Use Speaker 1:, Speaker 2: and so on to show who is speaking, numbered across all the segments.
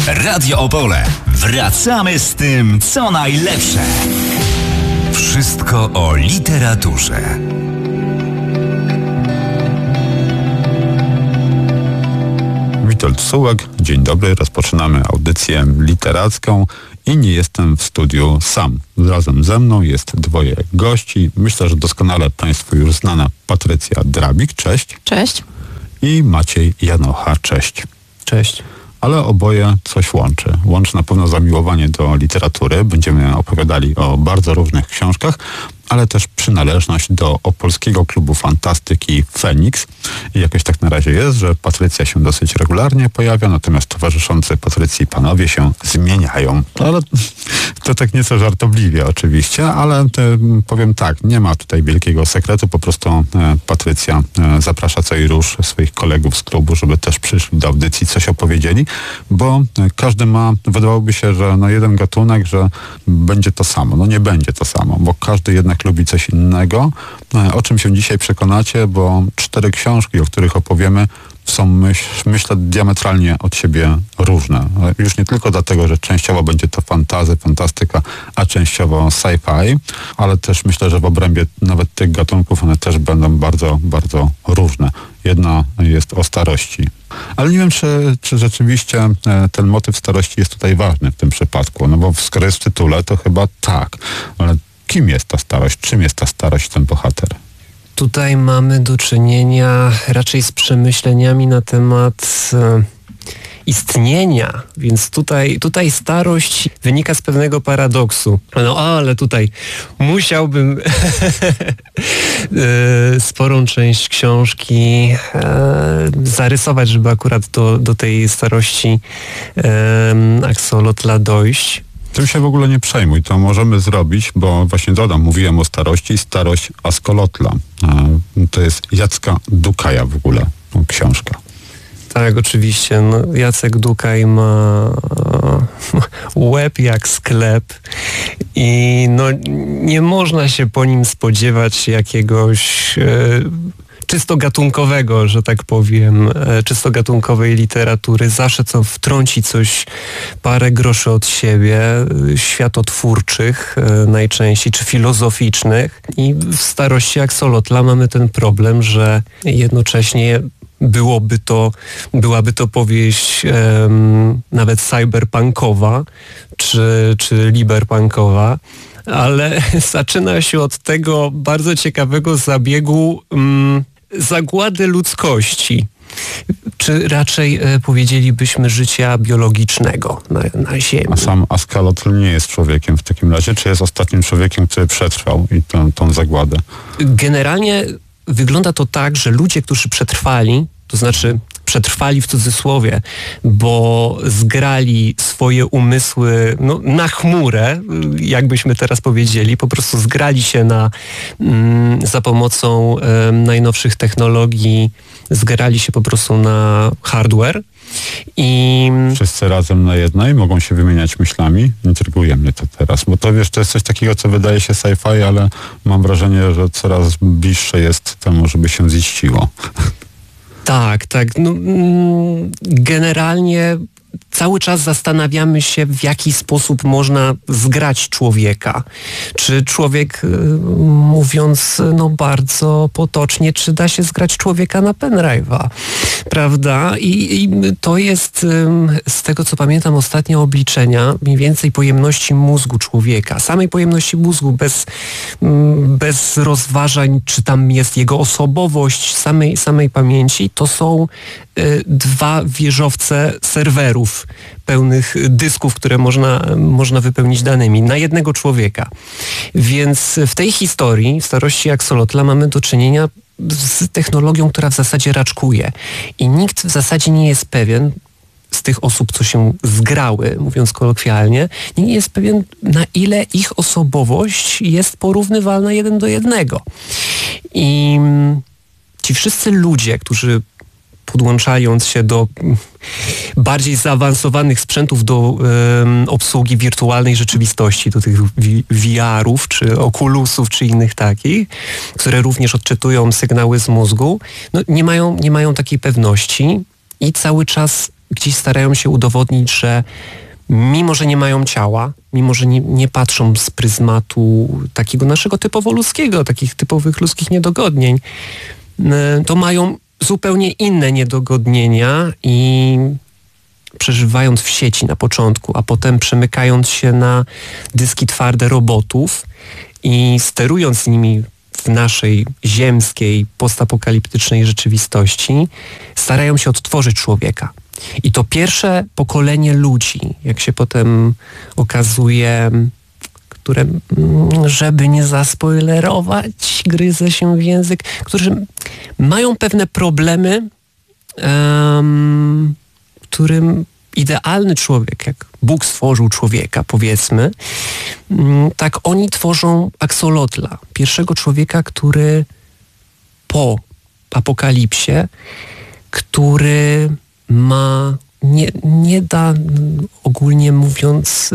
Speaker 1: Radio Opole. Wracamy z tym, co najlepsze. Wszystko o literaturze.
Speaker 2: Witold Sułek, dzień dobry, rozpoczynamy audycję literacką i nie jestem w studiu sam. Razem ze mną jest dwoje gości. Myślę, że doskonale Państwu już znana Patrycja Drabik, cześć.
Speaker 3: Cześć.
Speaker 2: I Maciej Janocha, cześć.
Speaker 4: Cześć.
Speaker 2: Ale oboje coś łączy. Łączy na pewno zamiłowanie do literatury. Będziemy opowiadali o bardzo różnych książkach, ale też przynależność do Opolskiego Klubu Fantastyki Feniks. I jakoś tak na razie jest, że Patrycja się dosyć regularnie pojawia, natomiast towarzyszący Patrycji panowie się zmieniają. Ale to tak nieco żartobliwie oczywiście, ale powiem tak, nie ma tutaj wielkiego sekretu, po prostu Patrycja zaprasza co i róż swoich kolegów z klubu, żeby też przyszli do audycji, coś opowiedzieli, bo każdy ma, wydawałoby się, że jeden gatunek, że będzie to samo. No nie będzie to samo, bo każdy jednak lubi coś innego, o czym się dzisiaj przekonacie, bo 4 książki, o których opowiemy, są myślę diametralnie od siebie różne. Już nie tylko dlatego, że częściowo będzie to fantastyka, a częściowo sci-fi, ale też myślę, że w obrębie nawet tych gatunków one też będą bardzo, bardzo różne. Jedna jest o starości. Ale nie wiem, czy rzeczywiście ten motyw starości jest tutaj ważny w tym przypadku, no bo skoro jest w tytule, to chyba tak. Ale kim jest ta starość? Czym jest ta starość, ten bohater?
Speaker 4: Tutaj mamy do czynienia raczej z przemyśleniami na temat istnienia, więc tutaj starość wynika z pewnego paradoksu. No ale tutaj musiałbym sporą część książki zarysować, żeby akurat do tej starości Axolotla dojść.
Speaker 2: Tym się w ogóle nie przejmuj, to możemy zrobić, bo właśnie mówiłem o starości, starość Axolotla. To jest Jacka Dukaja w ogóle książka.
Speaker 4: Tak, oczywiście. No, Jacek Dukaj ma łeb jak sklep i nie można się po nim spodziewać jakiegoś czysto gatunkowego, że tak powiem, czysto gatunkowej literatury. Zawsze co wtrąci coś, parę groszy od siebie, światotwórczych najczęściej, czy filozoficznych. I w starości Axolotla mamy ten problem, że jednocześnie byłaby to powieść nawet cyberpunkowa, czy liberpunkowa, ale zaczyna się od tego bardzo ciekawego zabiegu zagłady ludzkości, czy raczej powiedzielibyśmy życia biologicznego na Ziemi.
Speaker 2: A sam Axolotl nie jest człowiekiem w takim razie, czy jest ostatnim człowiekiem, który przetrwał i tą zagładę?
Speaker 4: Generalnie wygląda to tak, że ludzie, którzy przetrwali, to znaczy przetrwali w cudzysłowie, bo zgrali swoje umysły na chmurę, jakbyśmy teraz powiedzieli, po prostu zgrali się za pomocą najnowszych technologii, zgrali się po prostu na hardware. I
Speaker 2: wszyscy razem na jednej mogą się wymieniać myślami. Intryguje mnie to teraz, bo to to jest coś takiego, co wydaje się sci-fi, ale mam wrażenie, że coraz bliższe jest temu, żeby się ziściło.
Speaker 4: Tak. Generalnie cały czas zastanawiamy się, w jaki sposób można zgrać człowieka. Czy człowiek, mówiąc bardzo potocznie, czy da się zgrać człowieka na pendrive'a, prawda? I to jest, z tego co pamiętam, ostatnie obliczenia mniej więcej pojemności mózgu człowieka. Samej pojemności mózgu, bez rozważań, czy tam jest jego osobowość, samej pamięci, to są 2 wieżowce serwerów pełnych dysków, które można wypełnić danymi na jednego człowieka. Więc w tej historii, w starości Axolotla, mamy do czynienia z technologią, która w zasadzie raczkuje. I nikt w zasadzie nie jest pewien, z tych osób, co się zgrały, mówiąc kolokwialnie, nie jest pewien, na ile ich osobowość jest porównywalna 1:1. I ci wszyscy ludzie, którzy podłączając się do bardziej zaawansowanych sprzętów do obsługi wirtualnej rzeczywistości, do tych VR-ów, czy Oculusów, czy innych takich, które również odczytują sygnały z mózgu, nie mają takiej pewności i cały czas gdzieś starają się udowodnić, że mimo, że nie mają ciała, mimo, że nie patrzą z pryzmatu takiego naszego typowo ludzkiego, takich typowych ludzkich niedogodnień, to mają zupełnie inne niedogodnienia i przeżywając w sieci na początku, a potem przemykając się na dyski twarde robotów i sterując nimi w naszej ziemskiej, postapokaliptycznej rzeczywistości, starają się odtworzyć człowieka. I to pierwsze pokolenie ludzi, jak się potem okazuje, które, żeby nie zaspoilerować, gryzę się w język, którzy mają pewne problemy, którym idealny człowiek, jak Bóg stworzył człowieka, powiedzmy, tak oni tworzą aksolotla, pierwszego człowieka, który po apokalipsie, który nie da, ogólnie mówiąc,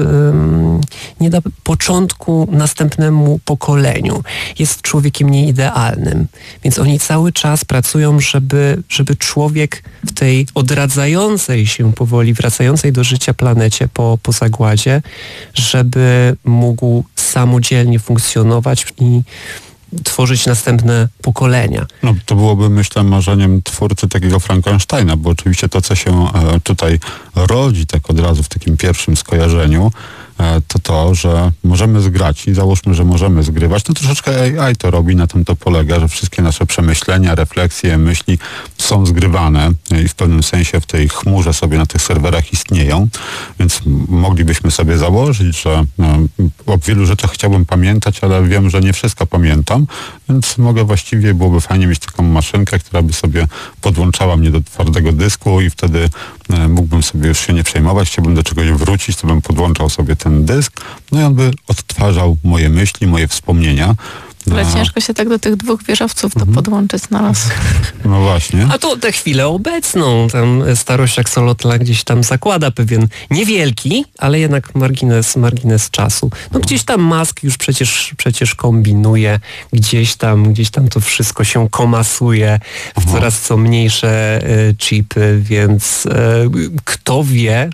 Speaker 4: nie da początku następnemu pokoleniu. Jest człowiekiem nieidealnym. Więc oni cały czas pracują, żeby człowiek w tej odradzającej się powoli, wracającej do życia planecie po zagładzie, żeby mógł samodzielnie funkcjonować i tworzyć następne pokolenia.
Speaker 2: No, to byłoby, myślę, marzeniem twórcy takiego Frankensteina, bo oczywiście to, co się tutaj rodzi tak od razu w takim pierwszym skojarzeniu, to, że możemy zgrać i załóżmy, że możemy zgrywać. No troszeczkę AI to robi, na tym to polega, że wszystkie nasze przemyślenia, refleksje, myśli są zgrywane i w pewnym sensie w tej chmurze sobie na tych serwerach istnieją, więc moglibyśmy sobie założyć, że o wielu rzeczach chciałbym pamiętać, ale wiem, że nie wszystko pamiętam, więc właściwie byłoby fajnie mieć taką maszynkę, która by sobie podłączała mnie do twardego dysku i wtedy mógłbym sobie już się nie przejmować, chciałbym do czegoś wrócić, to bym podłączał sobie ten dysk, no i on by odtwarzał moje myśli, moje wspomnienia.
Speaker 3: Ale ciężko się tak do tych dwóch wieżowców to podłączyć na raz.
Speaker 2: No właśnie.
Speaker 4: A to tę chwilę obecną, tam starość aksolotla gdzieś tam zakłada pewien niewielki, ale jednak margines czasu. No gdzieś tam Musk już przecież kombinuje, gdzieś tam to wszystko się komasuje w coraz co mniejsze chipy, więc kto wie,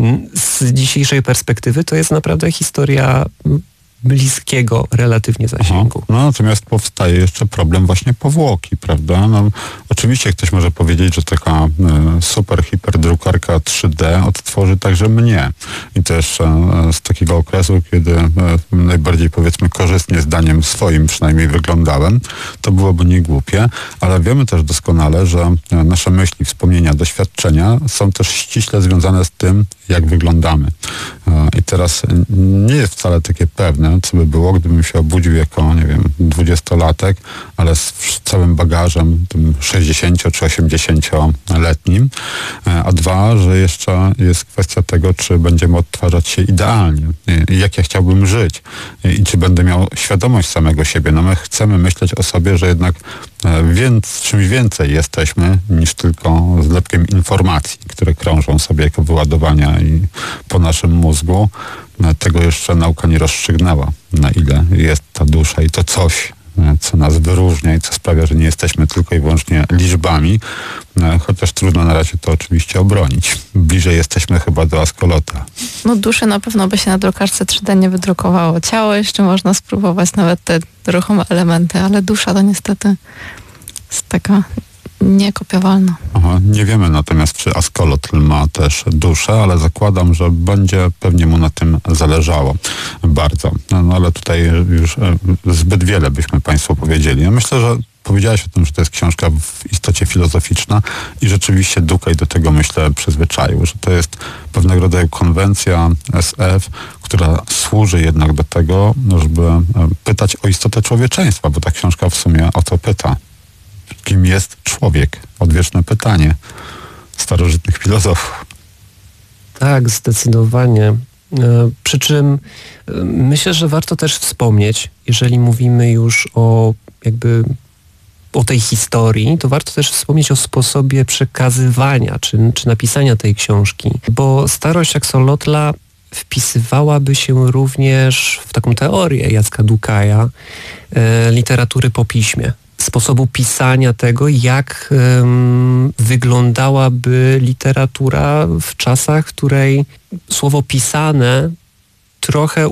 Speaker 4: z dzisiejszej perspektywy to jest naprawdę historia bliskiego relatywnie zasięgu.
Speaker 2: No, natomiast powstaje jeszcze problem właśnie powłoki, prawda? No, oczywiście ktoś może powiedzieć, że taka super hiperdrukarka 3D odtworzy także mnie. I też z takiego okresu, kiedy najbardziej, powiedzmy, korzystnie zdaniem swoim przynajmniej wyglądałem, to byłoby niegłupie, ale wiemy też doskonale, że nasze myśli, wspomnienia, doświadczenia są też ściśle związane z tym, jak wyglądamy. I teraz nie jest wcale takie pewne, co by było, gdybym się obudził jako, nie wiem, 20-latek, ale z całym bagażem, tym 60 czy 80-letnim. A dwa, że jeszcze jest kwestia tego, czy będziemy odtwarzać się idealnie. I jak ja chciałbym żyć. I czy będę miał świadomość samego siebie. No my chcemy myśleć o sobie, że jednak czymś więcej jesteśmy niż tylko zlepkiem informacji, które krążą sobie jako wyładowania i po naszym mózgu. Tego jeszcze nauka nie rozstrzygnęła, na ile jest ta dusza i to coś, co nas wyróżnia i co sprawia, że nie jesteśmy tylko i wyłącznie liczbami, chociaż trudno na razie to oczywiście obronić. Bliżej jesteśmy chyba do askolota.
Speaker 3: No duszy na pewno by się na drukarce 3D nie wydrukowało. Ciało jeszcze można spróbować, nawet te ruchome elementy, ale dusza to niestety jest taka niekopiowalna.
Speaker 2: Nie wiemy natomiast, czy askolotl ma też duszę, ale zakładam, że będzie pewnie mu na tym zależało bardzo. No ale tutaj już zbyt wiele byśmy Państwu powiedzieli. Ja myślę, że powiedziałaś o tym, że to jest książka w istocie filozoficzna i rzeczywiście Dukaj do tego, myślę, przyzwyczaił, że to jest pewnego rodzaju konwencja SF, która służy jednak do tego, żeby pytać o istotę człowieczeństwa, bo ta książka w sumie o to pyta. Kim jest człowiek? Odwieczne pytanie starożytnych filozofów.
Speaker 4: Tak, zdecydowanie. Przy czym myślę, że warto też wspomnieć, jeżeli mówimy już o tej historii, to warto też wspomnieć o sposobie przekazywania czy napisania tej książki, bo starość aksolotla wpisywałaby się również w taką teorię Jacka Dukaja literatury po piśmie. sposobu pisania tego, jak wyglądałaby literatura w czasach, w której słowo pisane trochę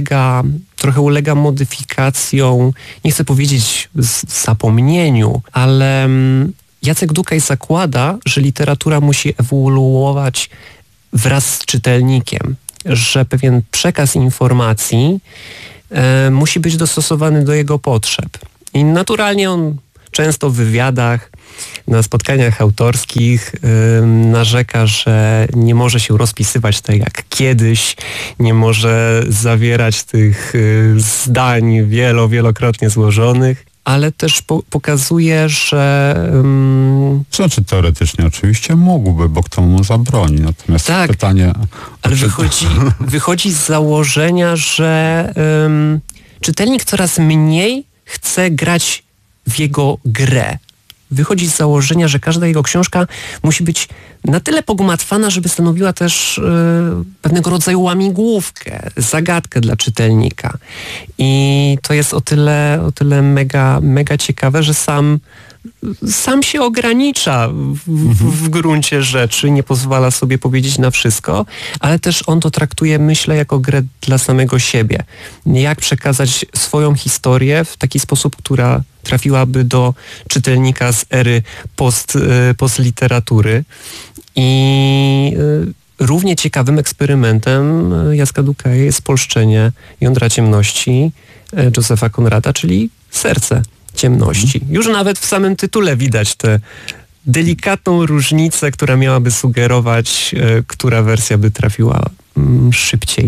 Speaker 4: ulega modyfikacjom, nie chcę powiedzieć zapomnieniu, ale Jacek Dukaj zakłada, że literatura musi ewoluować wraz z czytelnikiem, że pewien przekaz informacji musi być dostosowany do jego potrzeb. I naturalnie on często w wywiadach, na spotkaniach autorskich narzeka, że nie może się rozpisywać tak jak kiedyś, nie może zawierać tych zdań wielokrotnie złożonych, ale też pokazuje, że...
Speaker 2: Znaczy teoretycznie oczywiście mógłby, bo kto mu zabroni. Natomiast
Speaker 4: tak,
Speaker 2: pytanie...
Speaker 4: Ale wychodzi z założenia, że czytelnik coraz mniej chce grać w jego grę. Wychodzi z założenia, że każda jego książka musi być na tyle pogmatwana, żeby stanowiła też pewnego rodzaju łamigłówkę, zagadkę dla czytelnika. I to jest o tyle mega ciekawe, że sam się ogranicza w gruncie rzeczy, nie pozwala sobie powiedzieć na wszystko, ale też on to traktuje, myślę, jako grę dla samego siebie. Jak przekazać swoją historię w taki sposób, która trafiłaby do czytelnika z ery postliteratury. I równie ciekawym eksperymentem Jacka Dukaja jest spolszczenie jądra ciemności Josepha Conrada, czyli Serce ciemności. Już nawet w samym tytule widać tę delikatną różnicę, która miałaby sugerować, która wersja by trafiła szybciej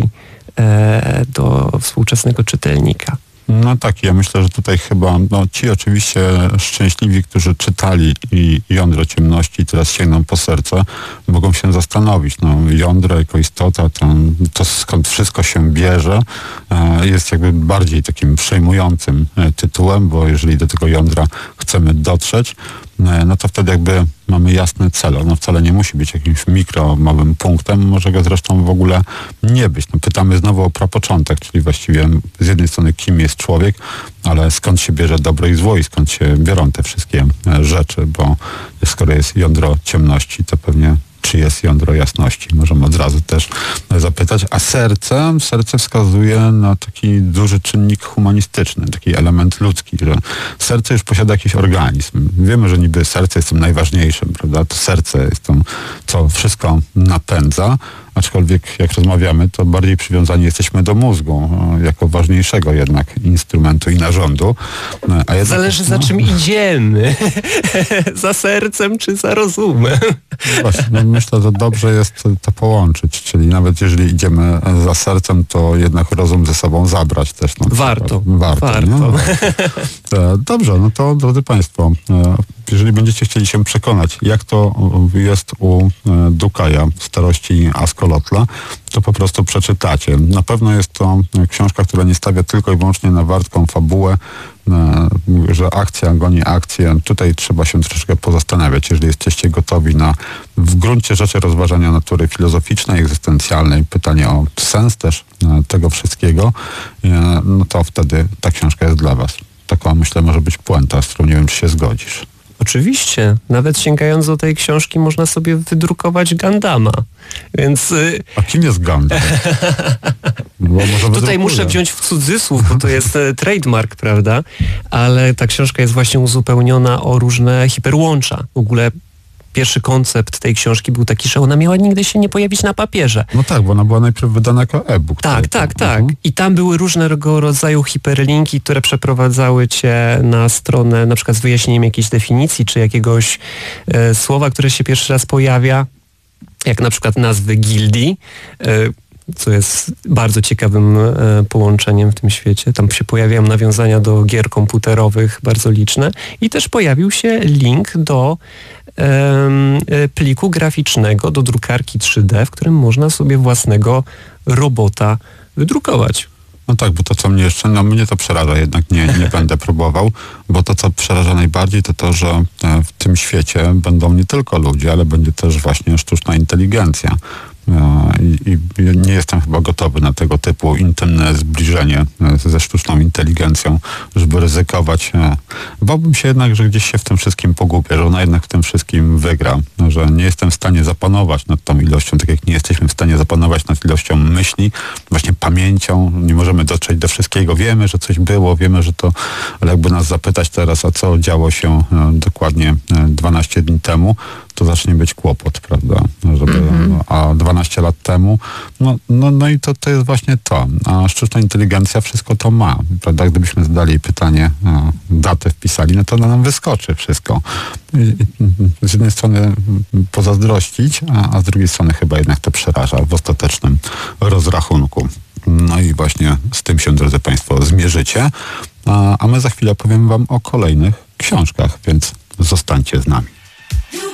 Speaker 4: do współczesnego czytelnika.
Speaker 2: No tak, ja myślę, że tutaj chyba ci oczywiście szczęśliwi, którzy czytali i Jądro ciemności i teraz sięgną po serce, mogą się zastanowić. Jądro jako istota, to skąd wszystko się bierze, jest jakby bardziej takim przejmującym tytułem, bo jeżeli do tego jądra chcemy dotrzeć, no to wtedy jakby mamy jasny cel. Ono wcale nie musi być jakimś małym punktem, może go zresztą w ogóle nie być. Pytamy znowu o prapoczątek, czyli właściwie z jednej strony kim jest człowiek, ale skąd się bierze dobro i zło i skąd się biorą te wszystkie rzeczy, bo skoro jest jądro ciemności, to pewnie czy jest jądro jasności. Możemy od razu też zapytać. A serce wskazuje na taki duży czynnik humanistyczny, taki element ludzki, że serce już posiada jakiś organizm. Wiemy, że niby serce jest tym najważniejszym, prawda? To serce jest tym, co wszystko napędza, aczkolwiek jak rozmawiamy, to bardziej przywiązani jesteśmy do mózgu, jako ważniejszego jednak instrumentu i narządu.
Speaker 4: Zależy za czym idziemy. Za sercem czy za rozumem.
Speaker 2: Właśnie, myślę, że dobrze jest to połączyć, czyli nawet jeżeli idziemy za sercem, to jednak rozum ze sobą zabrać też.
Speaker 4: Warto.
Speaker 2: Dobrze, no to drodzy Państwo, jeżeli będziecie chcieli się przekonać, jak to jest u Dukaja, starości Askolotla, to po prostu przeczytacie. Na pewno jest to książka, która nie stawia tylko i wyłącznie na wartką fabułę, że akcja goni akcję. Tutaj trzeba się troszkę pozastanawiać, jeżeli jesteście gotowi na w gruncie rzeczy rozważania natury filozoficznej, egzystencjalnej, pytanie o sens też tego wszystkiego, no to wtedy ta książka jest dla Was. Taka, myślę, może być puenta, z którą nie wiem, czy się zgodzisz.
Speaker 4: Oczywiście. Nawet sięgając do tej książki można sobie wydrukować Gundama. Więc...
Speaker 2: A kim jest Gundam?
Speaker 4: Tutaj muszę wziąć w cudzysłów, bo to jest trademark, prawda? Ale ta książka jest właśnie uzupełniona o różne hiperłącza. W ogóle pierwszy koncept tej książki był taki, że ona miała nigdy się nie pojawić na papierze.
Speaker 2: No tak, bo ona była najpierw wydana jako e-book.
Speaker 4: Tak. I tam były różnego rodzaju hiperlinki, które przeprowadzały cię na stronę, na przykład z wyjaśnieniem jakiejś definicji, czy jakiegoś słowa, które się pierwszy raz pojawia, jak na przykład nazwy gildii, co jest bardzo ciekawym połączeniem w tym świecie. Tam się pojawiają nawiązania do gier komputerowych bardzo liczne i też pojawił się link do pliku graficznego, do drukarki 3D, w którym można sobie własnego robota wydrukować.
Speaker 2: No tak, bo to co mnie jeszcze, mnie to przeraża, jednak nie będę próbował, bo to co przeraża najbardziej to, że w tym świecie będą nie tylko ludzie, ale będzie też właśnie sztuczna inteligencja. i nie jestem chyba gotowy na tego typu intymne zbliżenie ze sztuczną inteligencją, żeby ryzykować. Bałbym się jednak, że gdzieś się w tym wszystkim pogubię, że ona jednak w tym wszystkim wygra, że nie jestem w stanie zapanować nad tą ilością, tak jak nie jesteśmy w stanie zapanować nad ilością myśli, właśnie pamięcią, nie możemy dotrzeć do wszystkiego. Wiemy, że coś było, wiemy, że to, ale jakby nas zapytać teraz, a co działo się dokładnie 12 dni temu, to zacznie być kłopot, prawda? A 12 lat temu, no i to jest właśnie to. A sztuczna inteligencja wszystko to ma, prawda? Gdybyśmy zadali pytanie, datę wpisali, no to nam wyskoczy wszystko. Z jednej strony pozazdrościć, a z drugiej strony chyba jednak to przeraża w ostatecznym rozrachunku. No i właśnie z tym się, drodzy Państwo, zmierzycie. A my za chwilę powiem Wam o kolejnych książkach, więc zostańcie z nami.